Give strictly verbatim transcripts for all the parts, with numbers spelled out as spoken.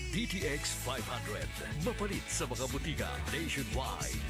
D T X five hundred. Mapalit sa mga butika nationwide.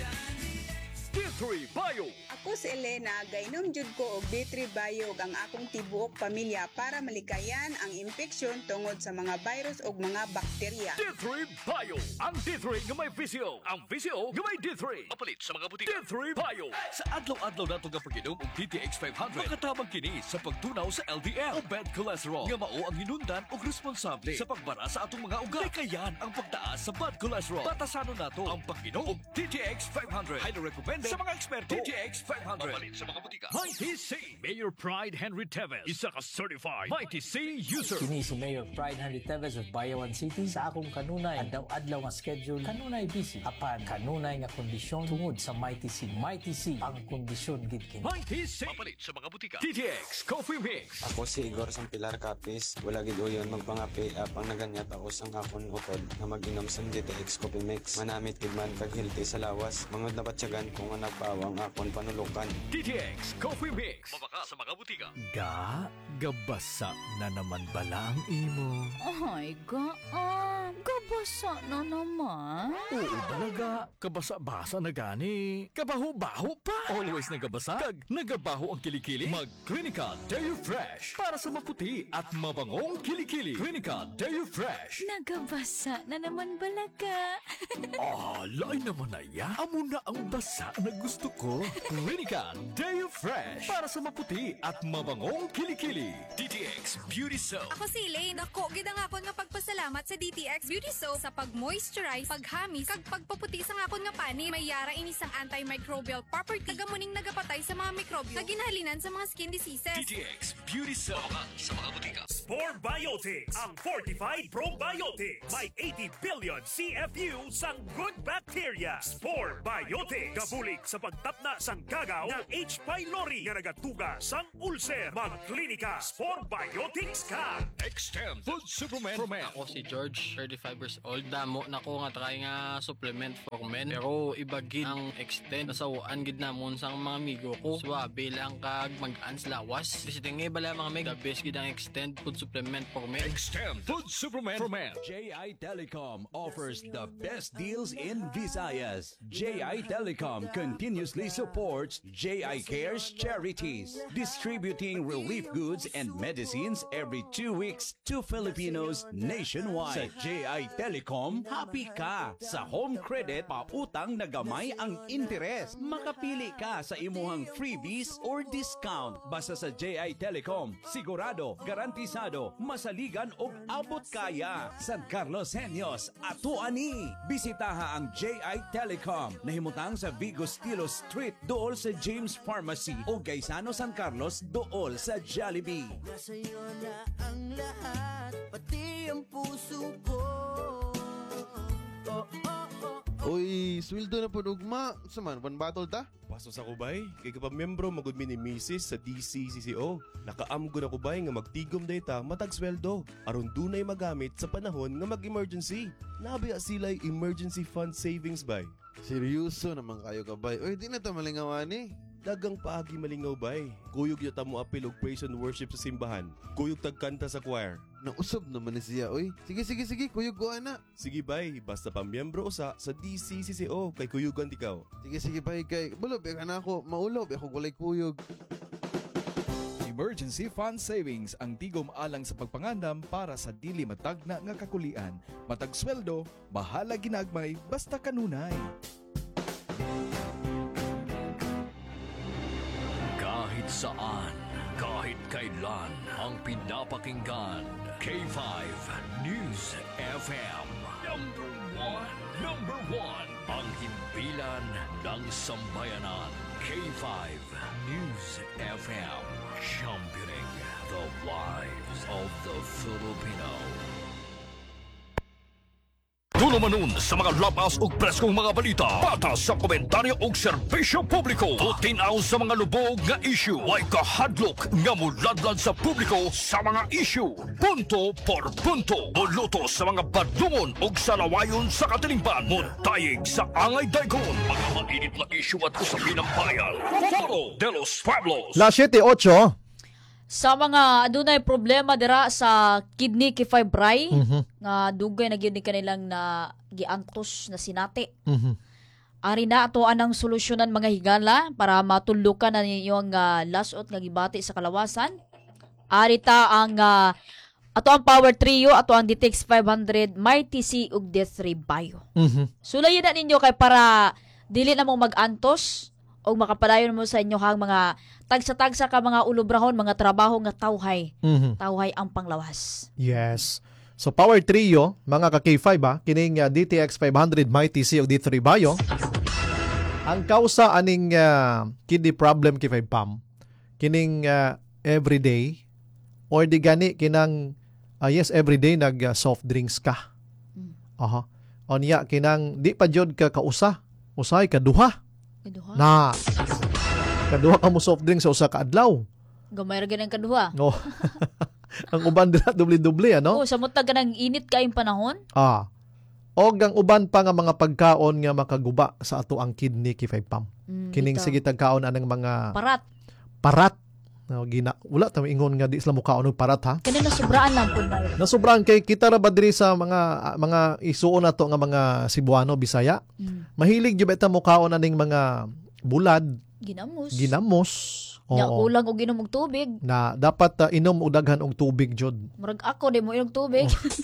D three Bio. Ako si Elena, gainom jud ko og D three Bio ang akong tibuok pamilya para malikayan ang infeksyon tungod sa mga virus ug mga bakterya. D three Bio. Ang D three nga may visio. Ang visio nga may D three. Mapalit sa mga butika. D three Bio. Sa adlaw-adlaw nato nga pag-inom og D T X five hundred, makatabang kini sa pagtunaw sa L D L o bad cholesterol nga mao ang hinundan og responsable sa pagbara sa atong mga ugat. Likayan ang pagtaas sa bad cholesterol. Batasanon nato ang pag-inom og D T X five hundred. Highly recommended sa mga eksperto. D T X five hundred. Mapalit sa mga butika. Mighty C. Mayor Pride Henry Teves. Isa ka certified Mighty C user. Kini si Mayor Pride Henry Teves of Bayawan City. Sa akong kanunay, adlaw-adlaw nga schedule, kanunay busy. Apan, kanunay nga kondisyon tungod sa Mighty C. Mighty C ang kondisyon gid kini. Mighty C. Mapalit sa mga butika. D T X Coffee Mix. Ako si Igor Sampilar Capis. Wala gid uyon magpangapi apang naganyat ako sang akon utod na mag-inom sa D T X Coffee Mix. Manamit gid man kag healthy sa lawas. Mangod na batyagan kung nga nagpawang akon panulukan. D T X Coffee Mix. Mabaka sa mga butika. Ga, gabasa na naman bala ang imo. Ay, ga, ah, gabasa na naman. Oo talaga, kabasa-basa na gani. Kabaho-baho pa. Always nagabasa, kag nagabaho ang kilikili. Mag Clinica Deo Fresh para sa maputi at mabangong kilikili. Clinica Deo Fresh. Nagabasa na naman balaga. Ah, lain naman na ya. Amo na ang basa na gusto ko. Clinica Deo Fresh para sa maputi at mabangong kilikili. D T X Beauty Soap. Ako si Elaine. Ako, gid ang akon nga pagpasalamat sa D T X Beauty Soap sa pag-moisturize, paghamis, kag pagpaputi sa akon nga pani. May yara inisang antimicrobial property. Kagamuning nagapatay sa mga mikrobyo na ginahalinan sa mga skin diseases. D T X Beauty Soap. Mabaka sa mga butika. Spore Biotics, ang Fortified Probiotics. May eighty billion C F U sang good bacteria. Spore Biotics. Gabulig sa pagtapna sang gagaw ng H. pylori nga nagatuga sang ulcer. Mag-klinika Spore Biotics ka. Extend Food Supplement for Men. Ako si George, thirty-five years old. Damo na ko nga try nga supplement for men. Pero iba gid ang extend. Nasawaan gid namon sang mga amigo ko. Swabe lang kag mag-ans lawas. Bisitingi bala mga meg. The best gid ang extend food supplement for men. Extend Food Supplement for Men. J I Telecom offers the best deals in Visayas. J I Telecom continuously supports J I Cares charities, distributing relief goods and medicines every two weeks to Filipinos nationwide. Sa J I Telecom, happy ka sa home credit, pautang na gamay ang interes. Makapili ka sa imuhang freebies or discount. Basta sa J I Telecom, sigurado, garantisado, masaligan o abot kaya. San Carlos Senyos, ato ani. Bisitaha ang J I Telecom na himutang sa Vigo Stilo Street, dool sa James Pharmacy o Gaisano San Carlos, dool sa Jollibee. Sa'yo na ang lahat, pati ang puso ko. Oh, oh, oh. Uy, sweldo na po ugma. Saman, one battle ta? Paso sa kubay, kay kapag membro magud mi ni Missus sa D C C C O. Nakaamgo na kubay nga magtigom data matag sweldo aron dunay magamit sa panahon nga mag-emergency. Nabiya sila'y emergency fund savings bay. Seryoso naman kayo kabay. Uy, di na ta malingawan eh. Dagang paagi malingaw bay. Kuyog yata mo apil og praise and worship sa simbahan. Kuyog tagkanta sa choir. Nausob naman ni siya, oy. Sige, sige, sige, kuyog ko ana. Sige bay, basta pa miyembro usa sa D C C C O kay kuyugan ikaw. Sige, sige bay, kay bulob ka na ako. Maulob ako gulay kuyog. Emergency Fund Savings ang tigom alang sa pagpangandam para sa dili matagna nga kakulian. Matag sweldo, bahala ginagmay, basta kanunay. Kahit saan, kahit kailan, ang pinapakinggan. K five News F M. Number one. Number one. Ang himpilan ng sambayanan. K five News F M. Championing the lives of the Filipino. Dulo manon sa mga labas ug preskong mga balita, patas sa komentaryo ug serbisyo publiko, tutinaw sa mga lubog nga issue, way kahadlok nga muladlad sa publiko sa mga issue, punto por punto, buluto sa mga badlungon ug salawayon sa katilingban, muntayig sa angay daykon, mga mainit na issue at usapin ng bayan. Foro de los Pueblos. Las siete ocho. Sa mga adunay problema dira sa kidney kay fibray Mhm. nga dugay na gyud ni kanilang na giantos na sinati. Mhm. Ari na ato anang solusyonan mga higala para matulukan na ninyong uh, lasot nga gibati sa kalawasan. Ari ta ang uh, ato ang Power Trio, ato ang D T X five hundred, Mighty C ug D three Bio. Mhm. Sulayin na ninyo kay para dili na mo mag-antos o makapadayon mo sa inyo hang mga tagsa-tagsa ka mga ulobrahon, mga trabaho nga tawhay. Mhm. Tawhay ang panglawas. Yes. So Power Trio, mga ka K five ha, kining uh, D T X five hundred, Mighty C ug D three Bio. Ang kausa aning uh, kidney problem kay five pam, kining uh, everyday or di gani kinang uh, yes everyday nag uh, soft drinks ka. Aha. Onya kinang di pa jud ka kausa, usay kaduha. Kaduha. Na kaduha ka mo soft drinks sa usa ka adlaw. Gamay ra gyud ang kaduha. No. Ang uban dira dubli-dubli ano? Oh, samot ta ganang init kaayong panahon. Ah. O ang uban pa nga mga pagkaon nga makaguba sa ato ang kidney kay five pam. Mm, Kining bitaw. sige tagkaon anang mga Parat. parat. No, gina wala ta ingon nga di sila mukaon og parat ha. Kani na sobraan lang pud ba. Nasubraan kay kita ra ba diri sa mga mga isuon nato nga mga Cebuano, Bisaya. Mm. Mahilig gyud ta mukaon aning mga bulad, Ginamos. ginamos. Nya Oo. ulang og inom og tubig. Na dapat uh, inom og daghan og tubig jud. Murag ako di mo inom tubig.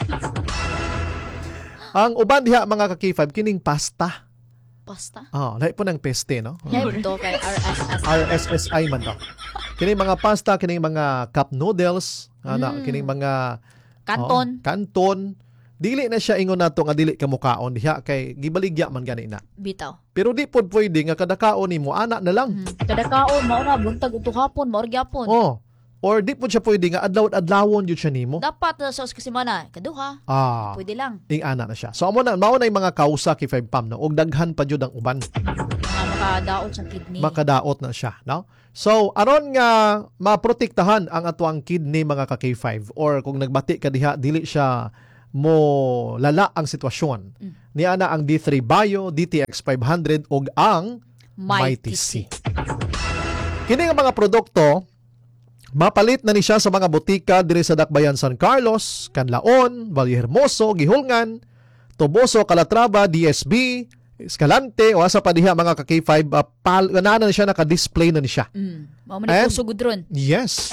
Ang uban diha mga ka K five kining pasta. Pasta. Ah, lahi po ng peste no. Yan to kay R S S. R S S I man to. Kining mga pasta, kining mga cup noodles, ana, Mm. kining mga Kanton. oh, kanton. Dili na siya ingon nato nga dili ka mukaon diha kay gibaligya man gani na. Bitaw. Pero di pod pwede nga kada kaon nimo ana na lang. Kada kaon mao na buntag uto hapon, mao gyapon. Oh. Or di pod siya pwede nga adlaw-adlawon jud siya nimo. Dapat uh, sa semana kaduha. Ah. Pwede lang. Ing ana na siya. So amo na mao na yung mga kausa kay five pam no og daghan pa jud ang uban. Nga makadaot sa kidney. Makadaot na siya, no? So aron nga maprotektahan ang atuang kidney mga ka K five or kung nagbati ka diha dili siya mo lala ang sitwasyon. Mm. Niya na ang D three Bio, D T X five hundred ug ang Mighty Mighty C. Kini nga mga produkto mapalit na ni siya sa mga botika diri sa Dakbayan San Carlos, Canlaon, Vallehermoso, Gihulngan, Toboso, Calatrava, D S B, Escalante o asa pa diha mga ka K five uh, pal na na siya naka-display na ni siya. Mm. Mao man ni kusog gudron. Yes.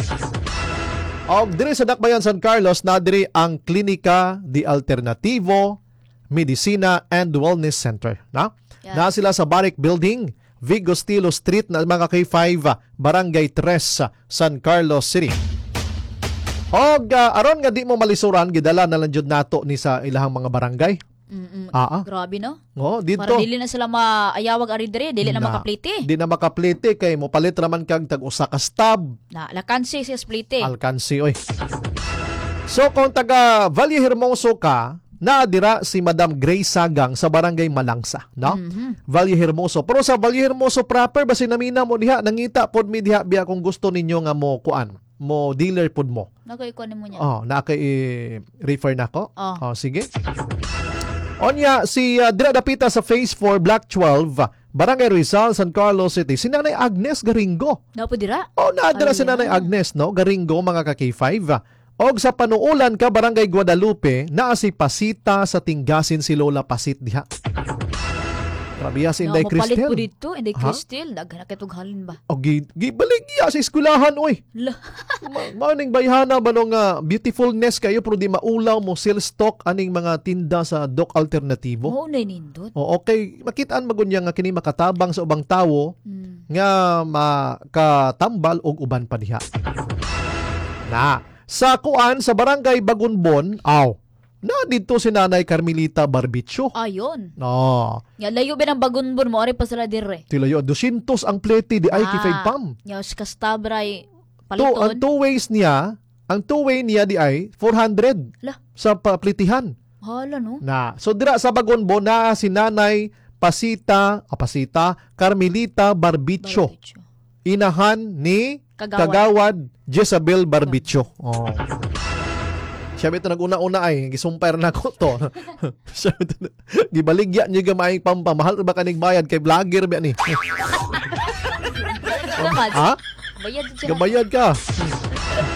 Og diri sa Dakbayan San Carlos na diri ang Klinika de Alternativo Medicina and Wellness Center, na? Yeah. Na sila sa Barrick Building, Vigo Stilo Street na mga K five, Barangay three, San Carlos City. Og uh, aron nga di mo malisuran gidala na lang jud nato ni sa ilahang mga barangay. Mm-mm. Ah, ah. Grabe no? Oh, dito. Para dili na sila maayawag ari diri, dili na, Na. makaplite. Di na makaplite kay mo palit raman kag tag usa ka stab. Na lakansi sa splite. Alkansi oy. So kung taga Vallehermoso ka, naadira si Madam Grace Sagang sa Barangay Malangsa, no? Mhm. Vallehermoso. Pero sa Vallehermoso proper basi namina mo diha nangita pod mi diha biya kung gusto ninyo nga mo kuan, mo dealer pod mo. Nagay ko nimo niya. Oh, na kay refer nako. Oh. Oh, sige. Onya si uh, dira dapita sa Phase four Block twelve, Barangay Rizal, San Carlos City. Si Nanay Agnes Garingo. Napo dira? Oh, naadira si Nanay Agnes, no? Garingo, mga ka K five. Og sa Panuulan ka, Barangay Guadalupe, naa si Pasita sa Tinggasin si Lola Pasit diha. Grabe si Inday Mapalit Cristel. po dito, Inday Ha? Cristel. Daghan na halin ba? O gi, gibaligya sa eskwelahan, oy. La. Ma maning bayhana ba nung uh, beautifulness kayo pero di maulaw mo sales stock aning mga tinda sa Doc Alternativo. Oo, na nindot. O okay, makitaan magunya nga kini makatabang sa ubang tawo Mm. nga makatambal og uban pa diha. Na, sa kuan sa Barangay Bagunbon, aw, na dito si Nanay Carmelita Barbicho. Ayon. No. Nga layo ba ng bagunbon mo, ari pa sila dire. Tilayo, two hundred ang plete di ay kay pam. Nga si kastabray To, ang paliton. two ways niya, ang two way niya di ay four hundred Lah. sa paplitihan. Hala no? Na, so dira sa Bagunbon na si Nanay Pasita, ah, Pasita, Carmelita Barbicho. Inahan ni Kagawad. Kagawad Jezabel Barbicho. Oh. Siya ito nag-una-una ay gisumpire na ko to. Siya ito gibaligya niya gamayng pampa. Mahal ba kanig bayad kay vlogger ba ni? Naman. Ha? Bayad siya. Gabayad ka.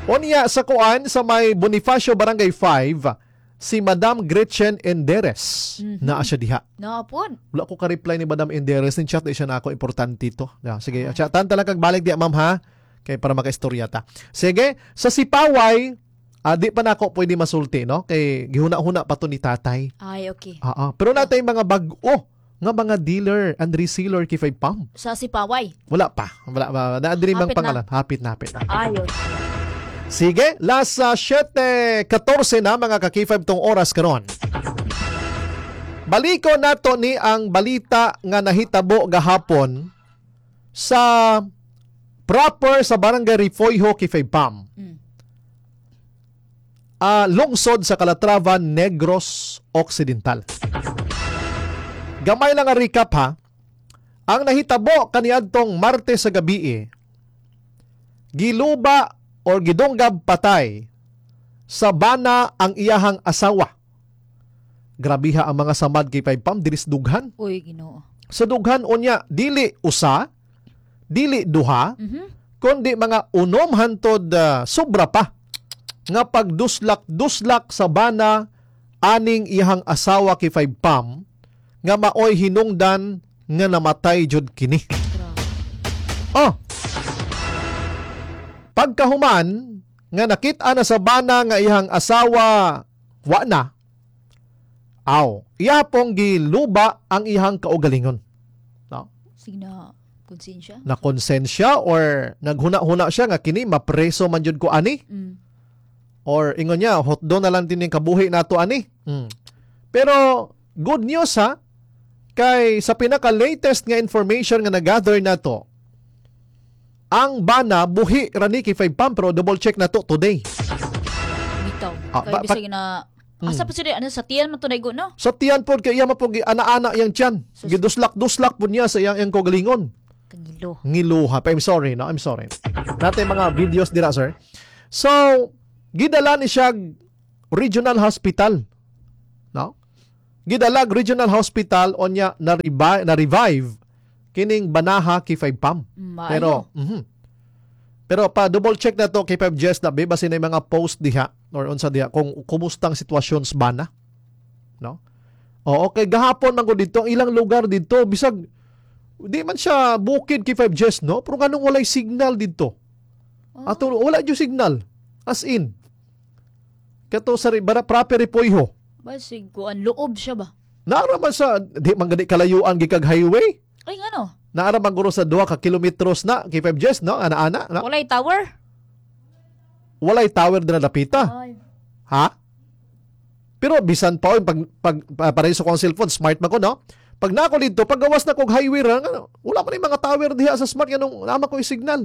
Unya sa kuan sa may Bonifacio Barangay five, si Madam Gretchen Enderes. Mhm. Naa siya diha. Naapon. Wala ko ka-reply ni Madam Enderes. Ning chat na siya na ako. Importante ito. Yeah, sige, chatan talaga balik di ma'am ha. Kay para maka-istorya ta. Sige, sa Sipaway, ah, di pa na ako pwede masulti, no? Kay gihuna-huna pa to ni tatay. Ay, okay. Ah, ah. Pero natay mga bag-o nga mga dealer and reseller kay five pam. Sa Sipaway. Wala pa. Wala pa. Naandiri mang Hapit na. pangalan. Hapit na, hapit na. Ayos. Sige, last uh, seven fourteen na mga ka-K five tong oras karon. Baliko nato ni ang balita nga nahitabo gahapon sa proper sa Barangay Rifoyho, K five Pam. Mm. Uh, lungsod sa Calatrava, Negros Occidental. Gamay lang ang recap ha. Ang nahitabo kaniadtong Martes sa gabi eh, giluba or gidonggab patay sa bana ang iyahang asawa. Grabiha ang mga samad kay five Pam diris dughan. Uy, Ginoo. Sa dughan unya dili usa, dili duha, Mhm. kundi mga unom hantod uh, sobra pa nga pagduslak-duslak sa bana aning iyahang asawa kay five Pam nga maoy hinungdan nga namatay jud kini. Oh. Pagkahuman nga nakit-a na sa bana nga iyang asawa wa na. Aw, iya pong giluba ang iyang kaugalingon. No? Sige na, konsensya. Na konsensya or naghuna-huna siya nga kini mapreso man jud ko ani. Mm. Or ingon niya hotdo na lang din yung kabuhi nato ani. Mm. Pero good news ha, kay sa pinaka-latest nga information nga na-gather nato, ang bana buhi rani kay five Pam pero double check na to today. Bitaw. Ah, Kaya ba- bisag na asa pa sila ano sa tiyan man to naigo no? Sa tiyan po kay iya mapog ana-ana yang tiyan. Giduslak-duslak po niya sa iyang iyang kaugalingon. Kangilo. Ngiluha. I'm sorry, no? I'm sorry. Natin mga videos dira, sir. So, gidala ni siya regional hospital. No? Gidala regional hospital o niya na-revive, na-revive kining banaha kay five Pam. Maayo. Pero, mhm. Pero pa double check na to kay five Jess na be basi na yung mga post diha or unsa diha kung kumustang sitwasyon sa bana. No? O okay, gahapon man ko dito ang ilang lugar dito bisag di man siya bukid kay five Jess, no? Pero ganung walay signal dito. Ato wala jud signal. As in. Kato sa bara proper Ripoyho. Basig ko ang loob siya ba? Naara man sa di man gani kalayuan gikag highway. Ay ngano? Naara man guro sa duha ka kilometros na kay five Jess, no? Ana-ana, no? Walay tower? Walay tower na napita. Ay. Ha? Pero bisan pa pag pag pa, para sa kong cellphone smart man ko, no? Pag nako dito, pag gawas na kog highway ra, ano, wala man yung mga tower diha sa smart yanong nama ko yung signal.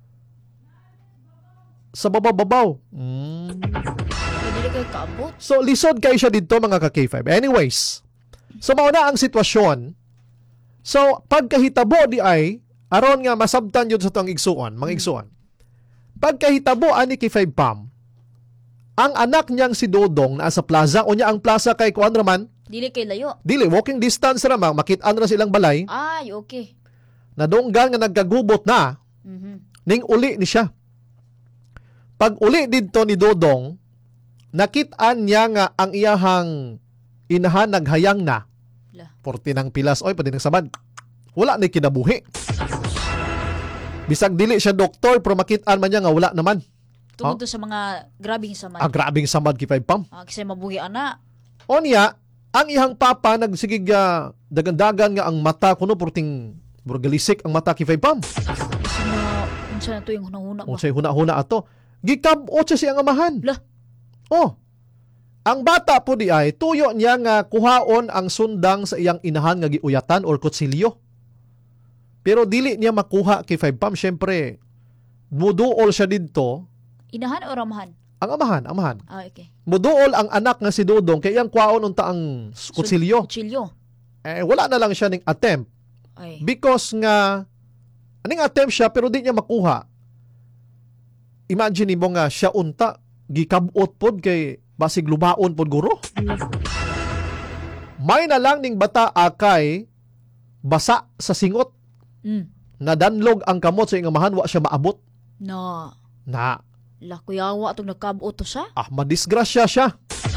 Sa babaw-babaw. Mm. Dili kay kaabot. So lisod kay siya dito mga ka-K five. Anyways, so mauna ang sitwasyon. So pagkahitabo di ay aron nga masabtan yun sa tong igsuon, mga igsuon. Pagkahitabo ani kay five Pam, ang anak niyang si Dodong naa sa plaza o niya ang plaza kay kuan raman. Dili kay layo. Dili walking distance ra man makit-an ra silang balay. Ay, okay. Nadunggan nga nagkagubot na Mhm. ning uli ni siya. Pag uli didto ni Dodong, nakit-an niya nga ang iyahang inahan naghayang na. Porti ng pilas oy pwede nang sabad. Wala ni kinabuhi. Bisag dili siya doktor pero makit-an man niya nga wala naman. Tungod to sa mga grabing samad. Ah, grabing samad kay five Pam. Ah, kasi mabuhi ana. O niya, ang ihang papa nagsigig uh, dagan-dagan nga ang mata kuno porting burgalisik ang mata kay five Pam. Kasi na unsa na to yung hunahuna ba? Unsay huna-huna ato. Gikab-o siya siyang amahan. Lah. Oh. Ang bata po di ay tuyo niya nga kuhaon ang sundang sa iyang inahan nga giuyatan or kutsilyo. Pero dili niya makuha kay five Pam. Syempre, muduol siya didto. Inahan o ramahan? Ang amahan, amahan. Ah, okay. Muduol ang anak nga si Dodong kay iyang kuhaon unta ang kutsilyo. Kutsilyo. Eh, wala na lang siya ning attempt. Ay. Because nga, aning attempt siya pero di niya makuha. Imagine mo nga siya unta, gikabot pod kay basig lubaon pod guro. May na lang ning bata akay basa sa singot. Mm. Nadanlog ang kamot sa iyang amahan, wa siya maabot. No. Na. La, kuyawa itong nagkabuo to siya. Ah, madisgrasya siya.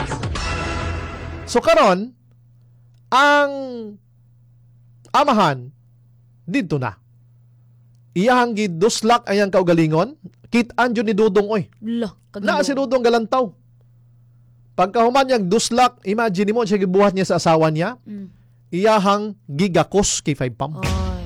So karon, ang amahan, dito na. Iyahang giduslak ayang kaugalingon, kit-an dyan ni Dudong, oy. La, Na si Dudong galantaw. Pagkahuman niyang duslak, imagine mo siya gibuhat niya sa asawa niya, Mm. iyahang gigakos kay Five Pam.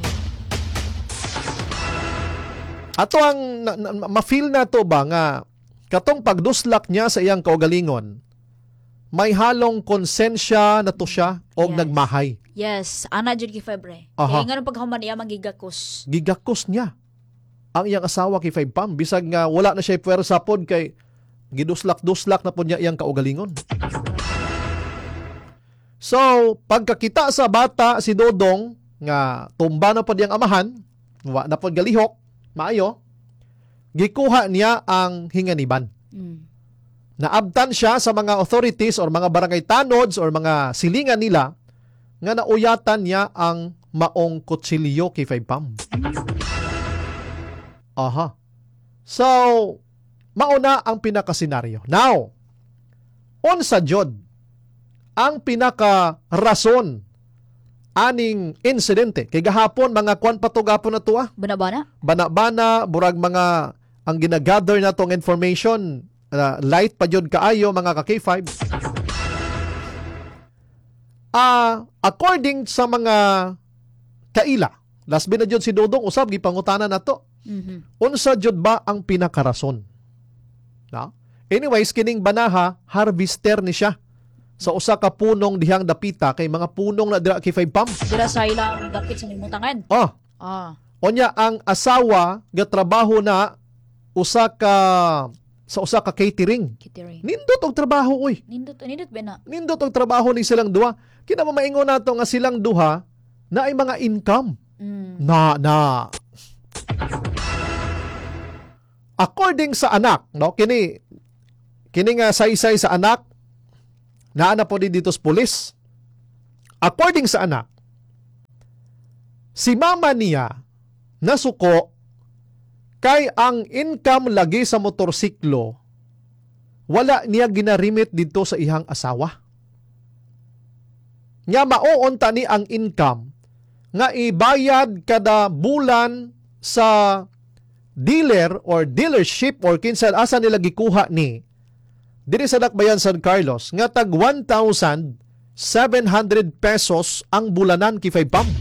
Ato ang na, na, ma-feel na to ba nga katong pagduslak niya sa iyang kaugalingon, may halong konsensya na to siya o Yes. nagmahay. Yes, ana jud kay Febre. Aha. Kaya nga nung paghuman niya magigakos. Gigakos niya ang iyang asawa kay Five Pam. Bisag nga wala na siya pwersa pod kay giduslak-duslak na po niya iyang kaugalingon. So, pagkakita sa bata si Dodong nga tumba na po diyang amahan, wa na po galihok, maayo, gikuha niya ang hinganiban. Mm. Naabtan siya sa mga authorities or mga barangay tanods or mga silingan nila nga nauyatan niya ang maong kutsilyo kay Five Pam. Aha. So, mauna ang pinakasenaryo. Now, unsa jud ang pinaka rason aning insidente kay gahapon mga kwan patugapon na tuwa. Bana-bana? Bana-bana, burag mga ang ginagather na tong information, uh, light pa jud kaayo mga ka K five. Ah, uh, according sa mga kaila, last na jud si Dodong usab gipangutana nato. Mhm. Unsa jud ba ang pinakarason? Na? Anyways, kining banaha, harvester ni siya sa usa ka punong dihang dapita kay mga punong na dira kay Five Pam. Dira sa ilang dapit sa limutangan. Ah. Ah. Onya ang asawa gatrabaho na usa ka sa usa ka catering. Catering. Nindot og trabaho oy. Nindot nindot ba na? Nindot og trabaho ni silang duha. Kinamamaingon nato nga silang duha na ay mga income. Mm. Na na according sa anak, no, kini kini nga saysay sa anak naana po din dito sa pulis. According sa anak, si mama niya nasuko kay ang income lagi sa motorsiklo wala niya ginarimit dito sa ihang asawa. Nga mauunta ni ang income nga ibayad kada bulan sa dealer or dealership or kinsa asa nila gikuha ni diri sa Dakbayan San Carlos nga tag one thousand seven hundred pesos ang bulanan kay Five Pam.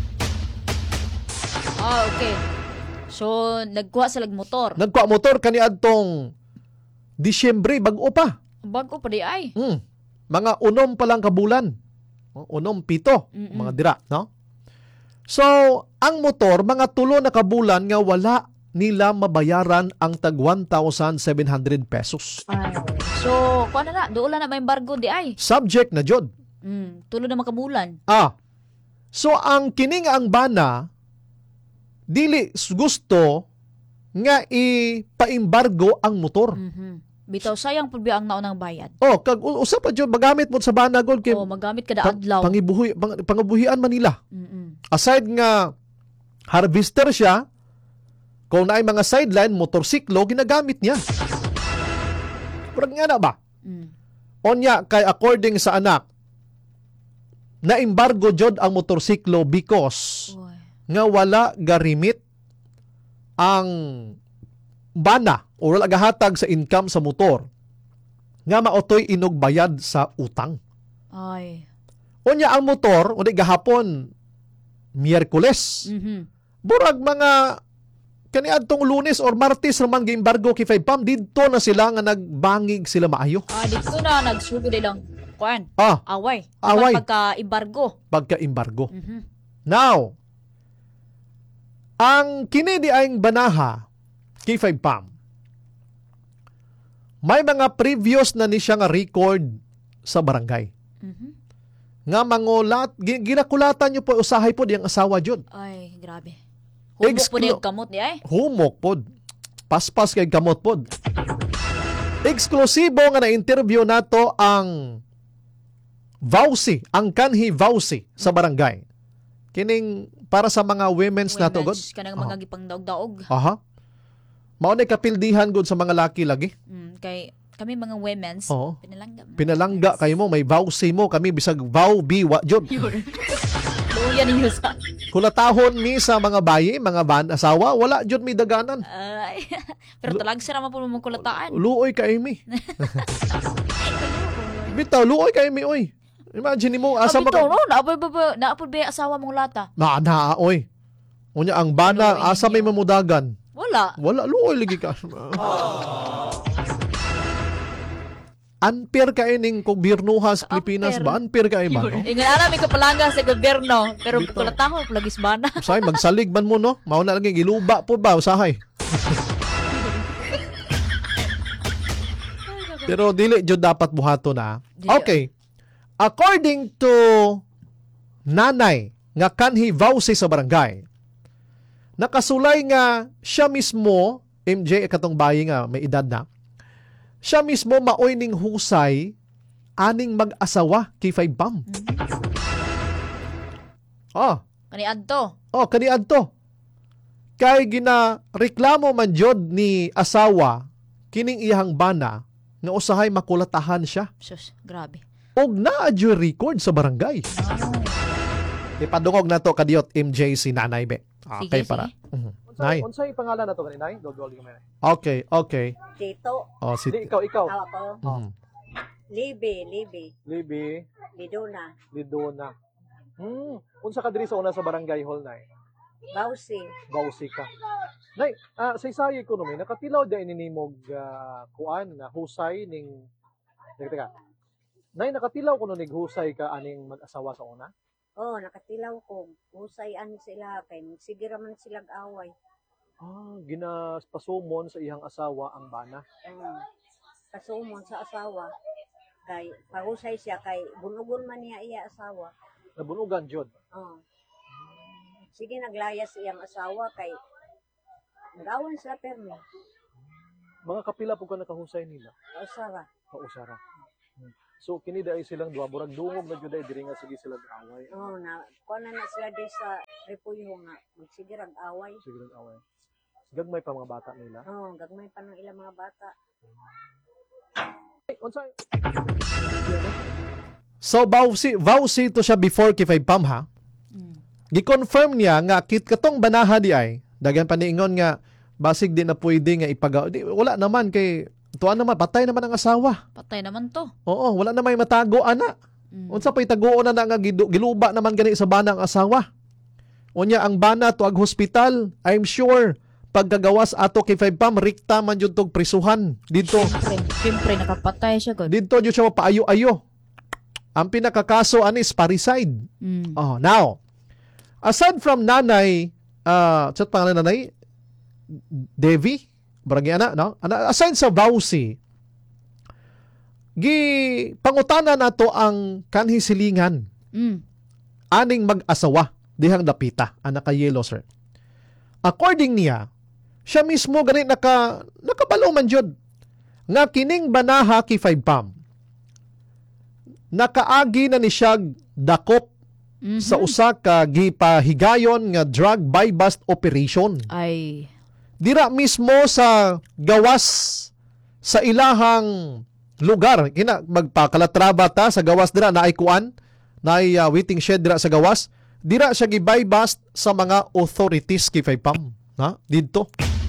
Ah, okay. So, nagkuha sila motor. Nagkuha motor kaniadtong Disyembre bag-o pa. Bago pa di ay. Mm. Mga unom pa lang kabulan. Unom pito, Mm-mm. mga dira, no? So, ang motor mga tulo na kabulan nga wala nila mabayaran ang tag one thousand seven hundred pesos. Ay. So, kuha na na. Doon lang na may embargo di ay. Subject na jud. Mm, tulo na makabulan. Ah. So ang kining ang bana dili gusto nga ipaimbargo ang motor. Mhm. Bitaw sayang pud ang naunang bayad. Oh, kag usa pa jud magamit mo sa bana gol kay Oh, magamit kada adlaw. Pangibuhi pang, pangabuhian Manila. Mm-mm. Aside nga harvester siya, kung naay mga sideline motorsiklo ginagamit niya. Murag nga na ba? Mm. Onya kay according sa anak na embargo jud ang motorsiklo because Oy. nga wala garimit ang bana o wala gahatag sa income sa motor nga maotoy inog bayad sa utang. Ay. Unya ang motor, unya gahapon Miyerkules. Mhm. Burag mga kaniadtong Lunes or Martes naman gi-embargo kay Five Pam didto na sila nga nagbangig sila maayo. Ah, dito na nagsugod ilang kuan. Ah, Away. away. Pagka-embargo. Pagka-embargo. Mhm. Now, ang kini di aing banaha kay Five Pam, may mga previous na ni siya nga record sa barangay. Mhm. Nga mangulat, gi- ginakulatan niyo po, usahay po diyang asawa jud. Ay, grabe. Humok po Exclu- na yung kamot niya eh. Humok pod. Paspas kay kamot pod. Eksklusibo nga na-interview nato ang Vauci, ang kanhi Vauci sa barangay. Kining para sa mga women's, na to, God. Kanang mga gipang daog-daog. Aha. Mao na kapildihan gud sa mga laki lagi. Mm, kay kami mga women's, Oo. pinalangga. Pinalangga kayo mo, may vowsy mo, kami bisag vow biwa jud. Luya ninyo sa... Kulatahon mi sa mga bayi, mga ban asawa, wala jud mi daganan. Ay, pero talag sira man po mong kulataan. Luoy kay mi. Bitaw, luoy kay mi oy. Imagine mo asa Abito, maka... no? Naapoy ba ba? Naapoy ba yung asawa mong lata? Na na oy. Unya ang bana Luoy asa may ninyo. mamudagan. Wala. Wala luoy lagi ka. Unfair ka ining gobyernoha sa Pilipinas ba? Unfair ka ba? No? Ingan ara may kapalanga sa gobyerno, pero kulataho plagis bana. Usahay magsalig man mo no. Mao na lagi giluba po ba usahay. Pero dili jud dapat buhato na. Okay. According to nanay nga kanhi vowsy sa barangay, nakasulay nga siya mismo, M J katong bayi nga may edad na, siya mismo maoy ning husay aning mag-asawa kay Five Bam. Oh. Kani adto. Oh, kani adto. Kay gina reklamo man jud ni asawa kining iyang bana nga usahay makulatahan siya. Sus, grabe. Og naa jud record sa barangay. Oh. Ipadungog na to kadiyot M J si Nanay Be. Okay, sige, para. Sige. Uh-huh. Nay. Unsay pangalan nato kani Nay? Dodol gamay. Okay, okay. Tito. Oh, si Di, ikaw ikaw. Ako. Mm. Libi, Libi. Libi. Liduna. Liduna. Hmm, unsa ka diri sa una sa barangay hall Nay? Bausi. Bausi ka. Nay, ah, sa isang ekonomi nakatilaw da ini nimog uh, kuan na husay ning teka teka. Nay, nakatilaw kuno nig husay ka aning mag-asawa sa una? Oh, nakatilaw ko. Husayan sila kay sige ra man silang away. Ah, ginapasumon sa iyang asawa ang bana. Um, kasumon sa asawa kay pahusay siya kay bunugon man niya iya asawa. Nabunugan jud. Oh. Sige naglayas iyang asawa kay nag-awan sila permi. Mga kapila po ka nakahusay nila? Usara. Pausara. Hmm. So kini dai silang duha murag dungog na jud ay diri nga sige sila away. Oh, na kuan na sila di sa repulyo nga magsige rag away. Sige rag away. Gagmay pa mga bata nila. Oh, gagmay pa ng ilang mga bata. Hey, unsay? So vowsy vowsy to siya before kay Five Pam ha. Mm. Gi-confirm niya nga kit katong banaha di ay dagan pa niingon nga basig di na pwede nga ipagaw. Di, wala naman kay tuan naman patay naman ang asawa. Patay naman to. Oo, wala na may matago ana. Mm. Unsa pay taguon na nga giluba naman gani sa bana ang asawa. Unya ang bana tuag hospital, I'm sure pagkagawas ato kay Five Pam rikta man jud tog prisuhan dito. Siyempre nakapatay siya gud. Dito jud siya mapaayo-ayo. Ang pinakakaso anis parricide. Mm. Oh, now aside from nanay, uh, chat pangalan nanay Devi, barangay ana, no? Ana, aside sa vowsy, gi pangutana nato ang kanhi silingan. Mm. Aning mag-asawa dihang dapita, anak ka yellow sir. According niya, siya mismo gani naka nakabalo man jud nga kining banaha ki Five Pam. Nakaagi na ni siya dakop mm-hmm. sa usa ka gipahigayon nga drug buy bust operation. Ay dira mismo sa gawas sa ilahang lugar. Kina magpakalatraba ta sa gawas dira naay kuan, naay uh, waiting shed dira sa gawas. Dira siya gi-buy bust sa mga authorities kay Five Pam, na didto.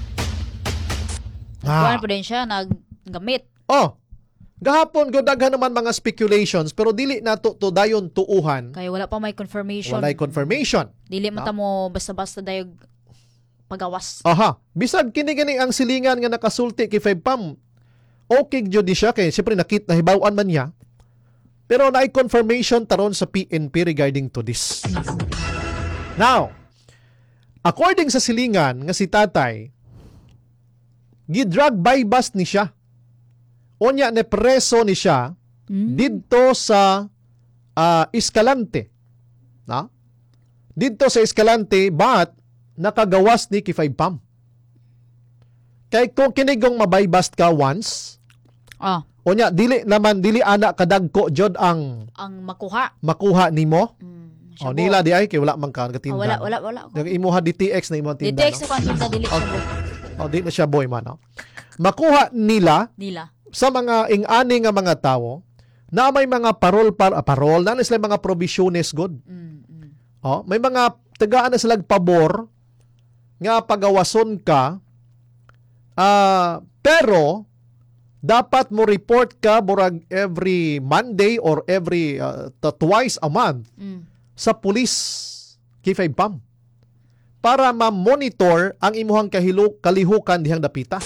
Ah. Kuan pa din siya naggamit. Oh. Gahapon go daghan naman mga speculations pero dili nato to dayon tuuhan. Kaya wala pa may confirmation. Walay confirmation. Dili man ta mo basta-basta dayog pagawas. Aha. Bisag kini gani ang silingan nga nakasulti kay Five Pam. Okay jud siya kay siyempre nakit nahibaw-an man niya. Pero naay confirmation taron sa P N P regarding to this. Now, according sa silingan nga si tatay, gi-drug buy bust ni siya. Onya ne preso ni siya mm. didto sa uh, Escalante. Na? Didto sa Escalante but nakagawas ni kay Five Pam. Kay kung kinigong mabay bust ka once, ah. Onya dili naman dili ana kadagko jud ang ang makuha. Makuha nimo. Mm, o nila di ay kay wala man ka katinda. Oh, wala wala wala. Nag imuha D T X na imuha tinda. D T X no? Sa kantinda dili okay. O, di na siya boy man. No? Makuha nila, Nila. sa mga ing-ani nga mga tao na may mga parol, par, ah, parol na sila mga provisiones good. O, may mga tagaan na silang pabor nga pagawason ka, ah, pero dapat mo report ka burag every Monday or every uh, twice a month Mm. sa police K five P A M para ma-monitor ang imuhang kahilo, kalihukan dihang dapita.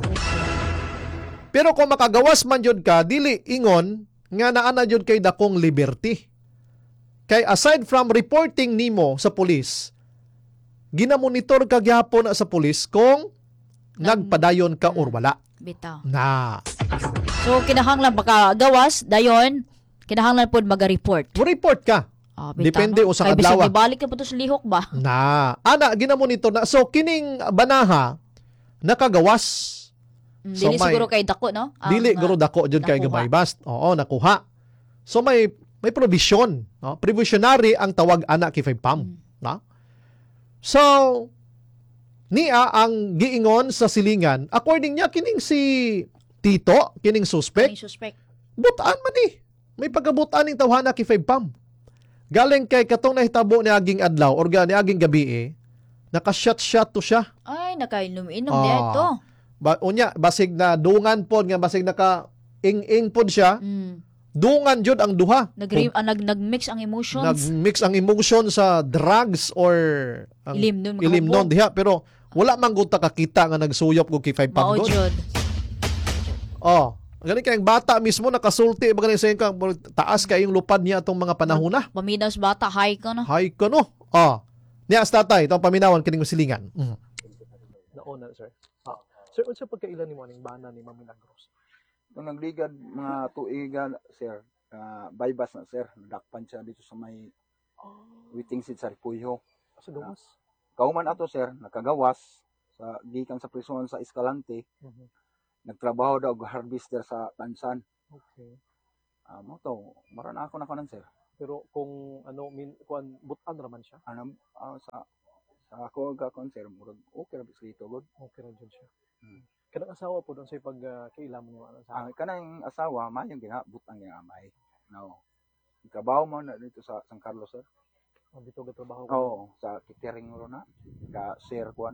Pero kung makagawas man jud ka, dili ingon nga naa na jud kay dakong liberty. Kay aside from reporting nimo sa police, ginamonitor ka gyapon na sa police kung nagpadayon ka or wala. Bitaw. Na. So, kinahanglan baka gawas, dayon, kinahanglan po mag-report. Mo-report ka. Ah, Depende no? usang Kay adlaw. bisag ibalik ka po to sa lihok ba? Na. Ana, ginamonitor na. So, kining banaha, nakagawas. Mm, So, dili may- siguro kay dako, no? Ang, Dili, ah, guro dako jud kay nakuha. gamay bast. Oo, nakuha. So, may may provision. No? Provisionary ang tawag ana kay five P A M. Mm. No? So, niya ang giingon sa silingan, according niya, kining si Tito, kining suspect, May suspect. butaan man eh. May pagkabutaan ng tawhana kay five P A M. Galing kay katong nahitabo ni aging adlaw or ni aging gabi eh, naka-shot-shot to siya. Ay, nakainom-inom Ah. diya ito. Ba, unya, basig na dungan pod nga basig naka ing-ing pod siya. Mm. Dungan jud ang duha. Nag, ah, nag, nag-mix ang emotions. Nag-mix ang emotion sa drugs or ang Ilim nun, ilim makabog. nun diha. Pero wala man gud ta kakita nga nagsuyop ko kay five P A M Mao gud. jud. Oh, gani kay ang bata mismo nakasulti ba sa ka taas kay yung lupad niya atong mga panahon na. Paminaw sa bata, high ka na. Hay ko no. Oh. Niya sa tatay, itong paminawan kining silingan. Mm. Nauna, sir. Ah. Sir, unsa pagkailan ni mo ning bana ni Ma'am Milagros? Nung nagligad mga tuigan, sir, uh, bypass na, sir. Nadakpan siya dito sa may waiting seat sa Ripuyo. Sa gawas? Kauman ato, sir, nakagawas sa gikan sa prison sa Escalante. Mhm. Nagtrabaho daw og harvester sa Tansan. Okay. Ah, mo to, maran ako na kanan, sir. Pero kung ano, min, kuan, butan raman siya? Ano, ah, sa sa ako ga kon, sir, murag okay ra bis dito god. Okay ra dyan siya. Hmm. Kanang asawa po doon sa pag uh, kailan mo ano sa Ang kanang asawa, mayong ginabut ang iyang amay. No. Trabaho mo na dito sa San Carlos, sir. oh, dito ga trabaho ko. Oo, sa catering ro na. Ka sir kwan.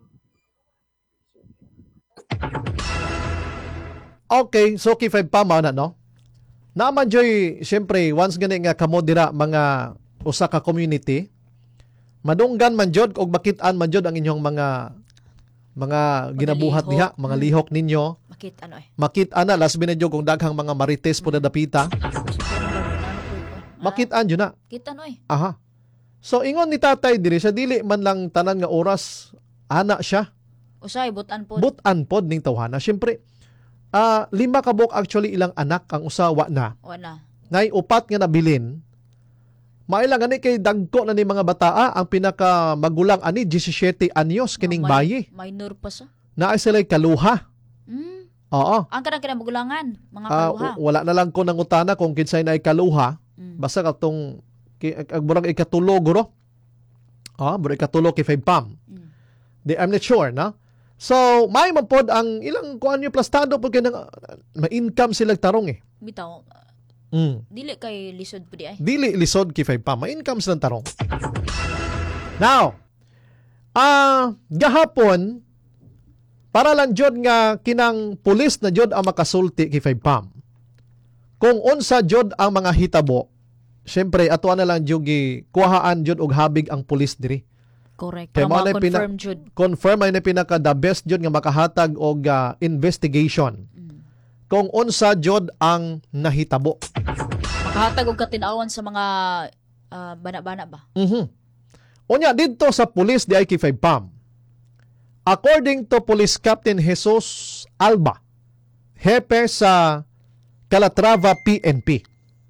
Okay, so kay five P A M na no. Naman joy, syempre once gani nga kamo dira mga usa ka community, madunggan man jud og makit-an man jud ang inyong mga mga ginabuhat lihok. diha, mga Mm. lihok ninyo. Makit ano eh. Makit-an na last binadyo kung daghang mga marites po na dapita. Makit-an jud na. Kita no eh. Aha. So ingon ni tatay diri sa dili man lang tanan nga oras ana siya. Usay, butan po. Butan pod ning tawhana. Syempre, ah lima ka buok actually ilang anak ang usawa na. Wala. Nay upat nga nabilin. Mailang ani kay dagko na ni mga bataa ang pinaka magulang ani seventeen anyos kining bayi. Minor pa sa. Naa sila'y kaluha. Mm. Oo. Ang kanang kinabugulangan, mga Ah, kaluha. wala na lang ko nangutana kung kinsay na kaluha. Mm. Basta katong ag burang ikatulo guro. Ah, burang ikatulo kay five P A M. Mm. Di I'm not sure na. So, may man pod ang ilang kuan yung plastado pag kinang ma-income sila tarong eh. Bitaw. Mm. Dili kay lisod po di ay. Dili lisod kay five P A M. Ma-income silang tarong. Now, ah gahapon para lang jud nga kinang pulis na jud ang makasulti kay five P A M. Kung unsa jud ang mga hitabo, syempre ato na lang jud gi kuhaan jud og habig ang pulis diri. Correct. Kaya Para mao na ma-confirm pina- jud. Confirm ay na pinaka the best jud nga makahatag og ah, investigation. Kung unsa jud ang nahitabo. Makahatag og katinawan sa mga ah, bana-bana ba? Mhm. Unya didto sa police di ay kay five P A M. According to Police Captain Jesus Alba, hepe sa Calatrava P N P.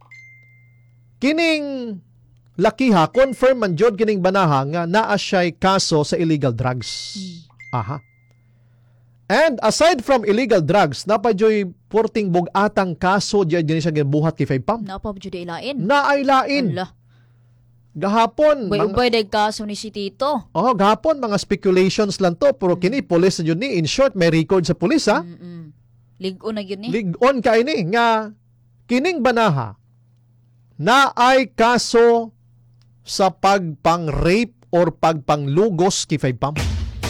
Kining lakiha confirm man jud kining banaha nga naa siya'y kaso sa illegal drugs. Aha. And aside from illegal drugs, napadyo'y porting bugatang kaso diyan din siya gibuhat kay five P A M. Napa jud ilain. Naay lain. Ala. Gahapon mga, Ubay-ubay dahil kaso ni si Tito. oh, gahapon mga speculations lang to pero kini police yun ni in short may record sa police ha. Mm-mm. Ligon na yun eh. Ligon ka ini nga kining banaha na ay kaso sa pagpang-rape or pagpanglugos kay Five Pam.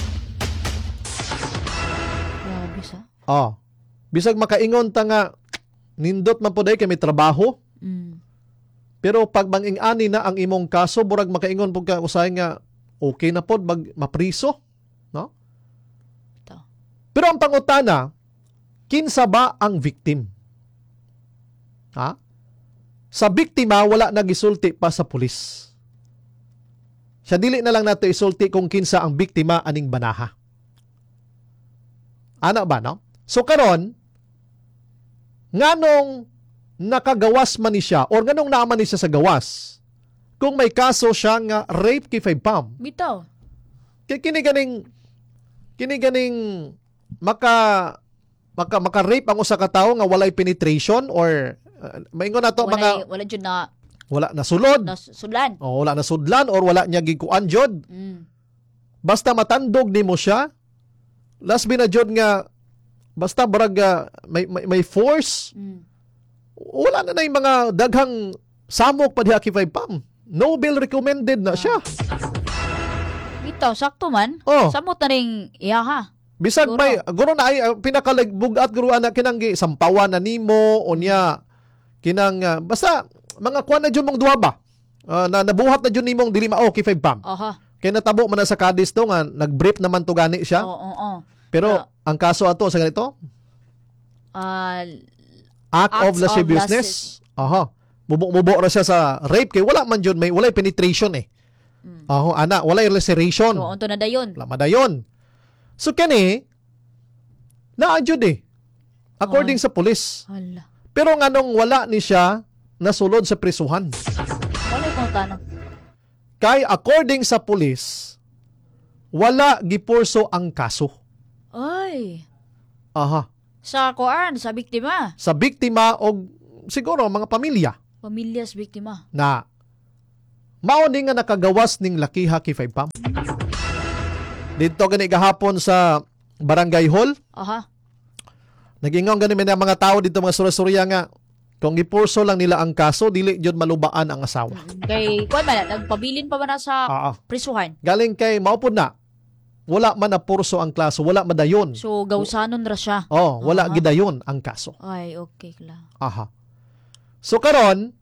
Grabe sa. Oh. Bisag makaingon ta nga nindot man po day kay may trabaho. Mm. Pero pag manging-ani na ang imong kaso, burag makaingon po ka usahay nga okay na po mag mapriso, no? Ito. Pero ang pangutana, kinsa ba ang victim? Ha? Sa biktima wala nagisulti pa sa pulis. Sa dili na lang nato isulti kung kinsa ang biktima aning banaha. Ana ba no? So karon nganong nakagawas man ni siya or nganong naaman ni siya sa gawas kung may kaso siya nga rape kay Five Pam. Bitaw. Kay kini ganing kini ganing maka maka maka-rape ang usa ka tawo nga walay penetration or uh, maingon nato Wala, mga wala dyan na wala na sulod. nasudlan. O wala na sudlan or wala niya gikuan jud. Mm. Basta matandog nimo siya. Last binajod nga basta barag uh, may, may may force. Mm. Wala na na yung mga daghang samok pa diha kay Five Pam. Nobel recommended na siya. Bitaw, sakto man. Oh. Samot na rin iya ha. Bisag Siguro. may guro na ay uh, pinakaligbugat guro ana kinang gi sampawan na nimo unya kinang uh, basta mga kuan na jud mong duha ba. Uh, na nabuhat na jud nimong dili mao kay Five Pam. Aha. Kay natabo man na sa Cadiz to nga nag-brief naman to gani siya. Oo, oo, oo. Pero ang kaso ato sa ganito, Ah, act Acts of lasciviousness. Aha. Mubo-mubo ra siya sa rape kay wala man jud may walay penetration eh. Mm. Aho ana, walay laceration. so, unto na dayon. Wala madayon. So kani naa jud eh. According sa police. Hala. Pero nganong wala ni siya nasulod sa prisuhan. Wala kong tanong. Kay according sa police, wala gipurso ang kaso. Ay. Aha. Sa kuan, sa biktima. Sa biktima o siguro mga pamilya Pamilya sa biktima. na mao ni nga nakagawas ning lakiha kay Five Pam. Dito gani gahapon sa Barangay Hall, Aha. nag-ingon gani man ang mga tao dito mga surya-surya nga kung gipurso lang nila ang kaso dili jud malubaan ang asawa. Kay kuan man nagpabilin pa man na sa Ah, ah. prisuhan. Galing kay maupod na wala man na purso ang kaso, wala madayon. So gawsanon ra siya. Oh, wala Aha. gidayon ang kaso. Ay, okay lang. Aha. So karon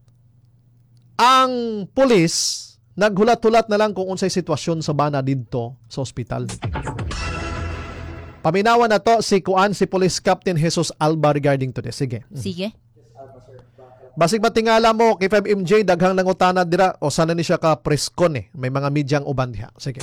ang pulis naghulat-hulat na lang kung unsay sitwasyon sa bana didto sa ospital. Paminawan na to si Kuan si Police Captain Jesus Alba regarding to this. Sige. Sige. Basig matingala mo kay five M J daghang nangutana dira o sana ni siya ka preskon eh. May mga medyang uban diha. Sige.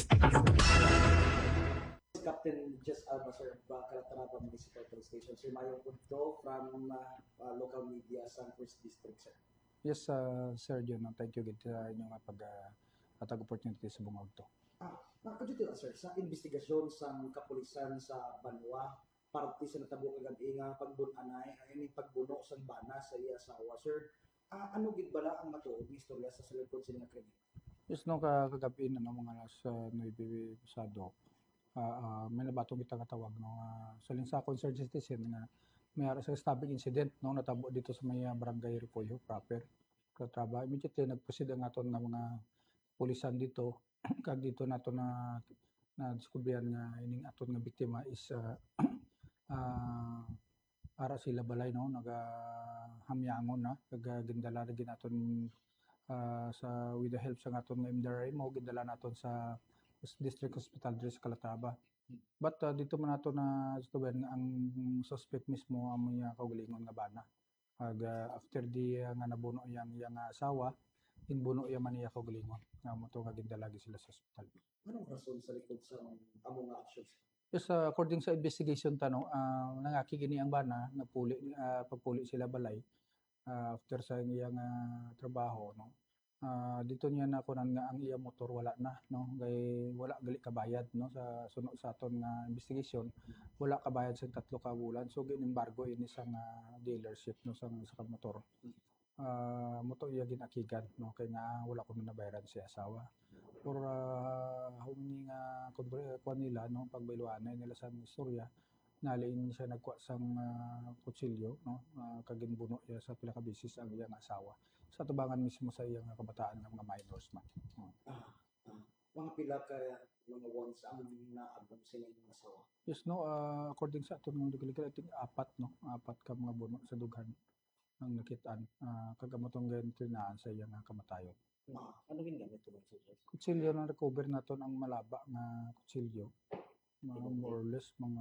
Captain Jess Alba, sir, Bacalatrava Municipal Police Station. Sir Mayo Punto from uh, uh, local media sa First District, sir. Yes, uh, Sir John. No, thank you gid sa inyong uh, pag uh, atag opportunity sa bungog to. Ah, nakadutila, sir, sa investigasyon sa kapulisan sa Banwa, parte sa natabo kagabi nga pagbunanay, ay pagbuno sa bana sa iya asawa, sir. Ah, ano gid bala ang matuod ni istorya sa salikod sa nga krimen? Yes, no, kagabi na no, mga alas uh, nine pasado. Uh, uh, may nabatong kita nga tawag no, uh, sa linsa concerned citizen nga may ara sa stabbing incident no natabo dito sa may uh, barangay Repolyo proper. Katraba immediately nagproceed ang aton nga mga pulisan dito kag dito nato na na diskubrihan nga ining aton nga biktima is uh, uh, ara sila balay no naga hamyangon na kag uh, gindala na ginaton uh, sa with the help sa aton nga M D R I mo gindala naton sa District Hospital diri sa Calatrava. But uh, dito man nato na diskubrihan nga ang suspect mismo amo niya kaugalingon nga bana. Ag uh, after di uh, nga nabuno yang yang asawa, inbuno iya man iya kaugalingon. Nga mo to nga gindalagi sila sa ospital. Anong rason sa likod sa amo nga actions? Yes, uh, according sa investigation tanong, uh, nangaki gini ang bana, nagpuli uh, pagpuli sila balay uh, after sa iyang uh, trabaho no. Uh, dito niya na kunan nga ang iya motor wala na no kay wala gali kabayad no sa sunod sa aton nga investigation wala kabayad sa tatlo ka bulan so ginembargo ini sa uh, dealership no sa sa motor uh, moto iya ginakigan no kay nga wala ko man nabayaran si asawa or uh, humingi nga kunwari kuan nila no pagbayloanay nila sa istorya naliin siya nagkuha sang uh, kutsilyo no uh, kaginbuno iya sa pila ka beses ang iyang asawa sa tubangan mismo sa iyang kabataan ng mga minors man. Oh. Ah, ah, mga pila ka mga ones ang naabot sa inyong asawa. Yes no uh, according sa aton mga legal I think apat no apat ka mga buno sa dughan ang nakitaan uh, kagamotong gantinaan sa iyang kamatayon. Ah, ano gingamit mo sa Diyos? Kutsilyo na recover naton ang malaba nga kutsilyo. Mga more or less mga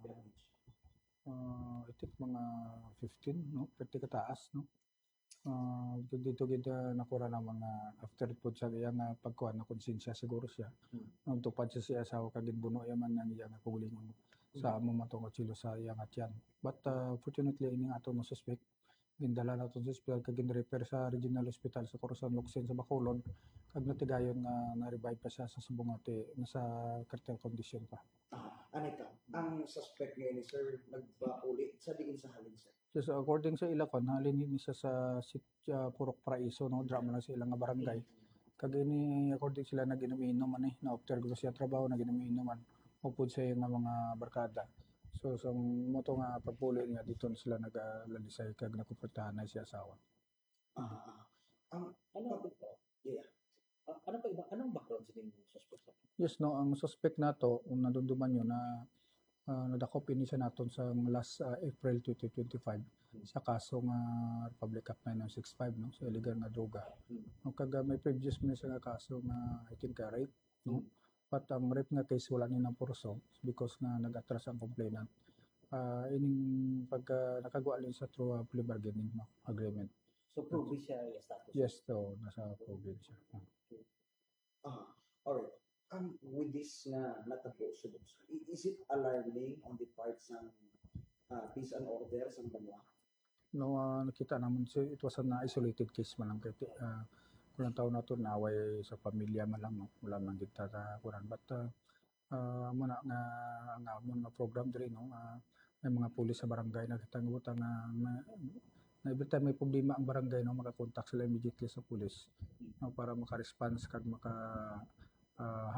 uh, I think mga fifteen no thirty kataas no. Uh, dito gid uh, nakura na mga after po sa iyang uh, pagkuha na konsensya siguro siya. Hmm. Nung tupad siya si asawa kagid buno yaman nang iyang kugulingon sa amo matong kutsilyo sa iyang atyan. But uh, fortunately ini ato no suspect gindala na to sa hospital kag gin-refer sa regional hospital sa Corazon Luxen sa Bacolod kag natigayon nga na-revive pa siya sa subungate nasa critical condition pa. Ah, anita, ang suspect ngayon ni sir nagbauli sa diin sa halin sir. So, according sa ilakon halin ni siya sa uh, Purok Paraiso no drama na sa ilang nga barangay. Kag ini according sila naginom-inom man eh na after ko siya trabaho naginom-inom man upod sa nga mga barkada. So, sa moto nga pagpuli niya dito na sila nagalalisay kag nakupuntahan na siya asawa. Ah, ah. Ang ano ba ito? Yeah. Uh, ano pa iba? Anong background sa inyong suspect? Yes, no, ang suspect nato, kung nadunduman yun na uh, nadakop ini siya naton sa last uh, April twenty twenty-five hmm. sa kasong uh, Republic Act nine nine six five no, sa illegal nga droga. Hmm. No, kag uh, may previous man siya nga kaso nga I think uh, rape, no? Hmm. But ang um, rape nga case wala ni ng purso because nga nag-atras ang complainant. Uh, ining pag uh, nakagawa din sa through uh, plea bargaining no, agreement. So provincial status? Yes, to nasa probinsya. Uh. Okay. Ah, alright. Um, with this na natabo subok, is it alarming on the parts ng uh, peace and order sa banwa? No, uh, nakita naman so it was an isolated case man lang kay uh, kulang taon na ito naway sa pamilya man lang no? Wala man kita ta kuran but uh, uh, muna nga nga mga program diri no uh, may mga pulis sa barangay nagtanggot nga na, na every time may problema ang barangay no maka-contact sila immediately sa pulis no, para maka-response kag maka uh,